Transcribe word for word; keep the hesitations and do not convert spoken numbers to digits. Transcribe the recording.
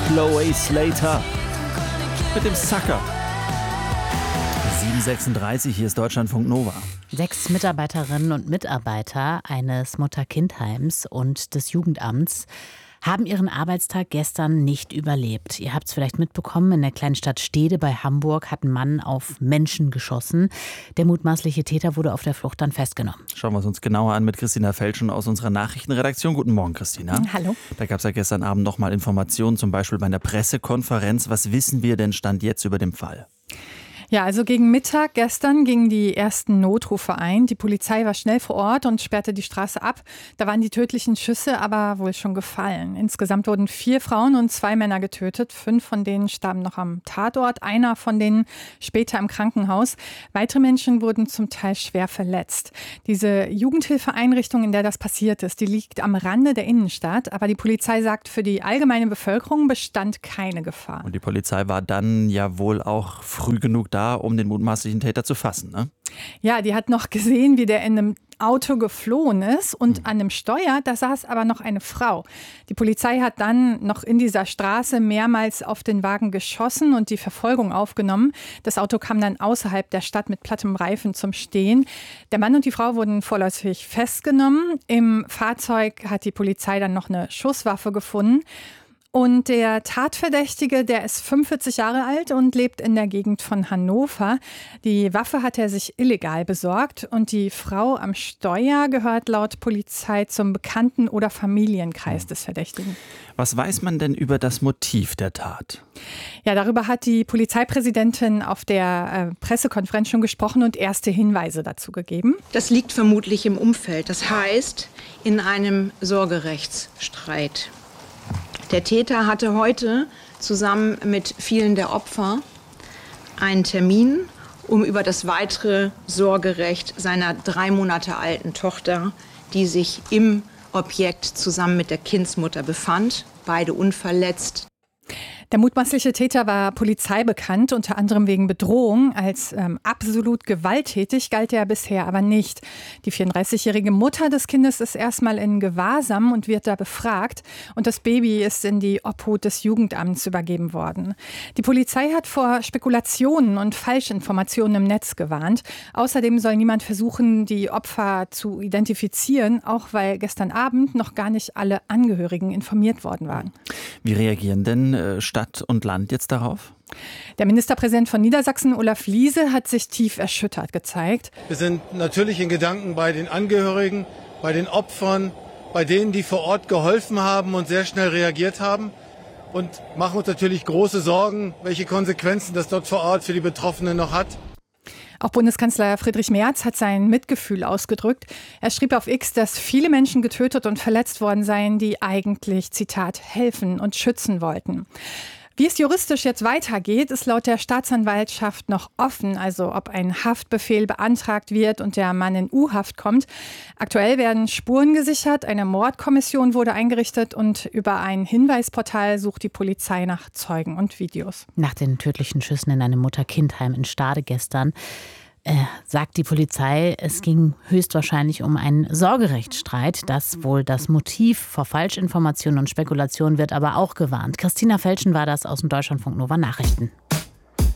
Chloe Slater mit dem Sucker. sieben Uhr sechsunddreißig, hier ist Deutschlandfunk Nova. Sechs Mitarbeiterinnen und Mitarbeiter eines Mutter-Kind-Heims und des Jugendamts haben ihren Arbeitstag gestern nicht überlebt. Ihr habt es vielleicht mitbekommen, in der kleinen Stadt Stede bei Hamburg hat ein Mann auf Menschen geschossen. Der mutmaßliche Täter wurde auf der Flucht dann festgenommen. Schauen wir es uns genauer an mit Christina Felschen aus unserer Nachrichtenredaktion. Guten Morgen, Christina. Hallo. Da gab es ja gestern Abend noch mal Informationen, zum Beispiel bei einer Pressekonferenz. Was wissen wir denn Stand jetzt über den Fall? Ja, also gegen Mittag gestern gingen die ersten Notrufe ein. Die Polizei war schnell vor Ort und sperrte die Straße ab. Da waren die tödlichen Schüsse aber wohl schon gefallen. Insgesamt wurden vier Frauen und zwei Männer getötet. Fünf von denen starben noch am Tatort, einer von denen später im Krankenhaus. Weitere Menschen wurden zum Teil schwer verletzt. Diese Jugendhilfeeinrichtung, in der das passiert ist, die liegt am Rande der Innenstadt. Aber die Polizei sagt, für die allgemeine Bevölkerung bestand keine Gefahr. Und die Polizei war dann ja wohl auch früh genug da, um den mutmaßlichen Täter zu fassen, ne? Ja, die hat noch gesehen, wie der in einem Auto geflohen ist und mhm. an dem Steuer, da saß aber noch eine Frau. Die Polizei hat dann noch in dieser Straße mehrmals auf den Wagen geschossen und die Verfolgung aufgenommen. Das Auto kam dann außerhalb der Stadt mit plattem Reifen zum Stehen. Der Mann und die Frau wurden vorläufig festgenommen. Im Fahrzeug hat die Polizei dann noch eine Schusswaffe gefunden. Und der Tatverdächtige, der ist fünfundvierzig Jahre alt und lebt in der Gegend von Hannover. Die Waffe hat er sich illegal besorgt und die Frau am Steuer gehört laut Polizei zum Bekannten- oder Familienkreis des Verdächtigen. Was weiß man denn über das Motiv der Tat? Ja, darüber hat die Polizeipräsidentin auf der äh, Pressekonferenz schon gesprochen und erste Hinweise dazu gegeben. Das liegt vermutlich im Umfeld, das heißt in einem Sorgerechtsstreit. Der Täter hatte heute zusammen mit vielen der Opfer einen Termin, um über das weitere Sorgerecht seiner drei Monate alten Tochter, die sich im Objekt zusammen mit der Kindsmutter befand, beide unverletzt. Der mutmaßliche Täter war Polizei bekannt, unter anderem wegen Bedrohung. Als ähm, absolut gewalttätig galt er bisher aber nicht. Die vierunddreißigjährige Mutter des Kindes ist erstmal in Gewahrsam und wird da befragt. Und das Baby ist in die Obhut des Jugendamts übergeben worden. Die Polizei hat vor Spekulationen und Falschinformationen im Netz gewarnt. Außerdem soll niemand versuchen, die Opfer zu identifizieren, auch weil gestern Abend noch gar nicht alle Angehörigen informiert worden waren. Wie reagieren denn äh, Stadt und Land jetzt darauf? Der Ministerpräsident von Niedersachsen, Olaf Liese, hat sich tief erschüttert gezeigt. Wir sind natürlich in Gedanken bei den Angehörigen, bei den Opfern, bei denen, die vor Ort geholfen haben und sehr schnell reagiert haben. Und machen uns natürlich große Sorgen, welche Konsequenzen das dort vor Ort für die Betroffenen noch hat. Auch Bundeskanzler Friedrich Merz hat sein Mitgefühl ausgedrückt. Er schrieb auf X, dass viele Menschen getötet und verletzt worden seien, die eigentlich, Zitat, helfen und schützen wollten. Wie es juristisch jetzt weitergeht, ist laut der Staatsanwaltschaft noch offen, also ob ein Haftbefehl beantragt wird und der Mann in U-Haft kommt. Aktuell werden Spuren gesichert, eine Mordkommission wurde eingerichtet und über ein Hinweisportal sucht die Polizei nach Zeugen und Videos. Nach den tödlichen Schüssen in einem Mutter-Kind-Heim in Stade gestern Äh, sagt die Polizei, es ging höchstwahrscheinlich um einen Sorgerechtsstreit. Das wohl das Motiv vor Falschinformationen und Spekulationen wird aber auch gewarnt. Christina Felschen war das aus dem Deutschlandfunk Nova Nachrichten.